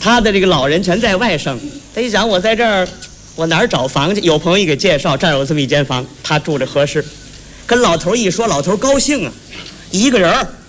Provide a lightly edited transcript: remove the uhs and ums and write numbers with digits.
他的这个老人全在外省，他一想我在这儿，我哪儿找房去？有朋友给介绍，这儿有这么一间房，他住着合适。跟老头一说，老头高兴啊，一个人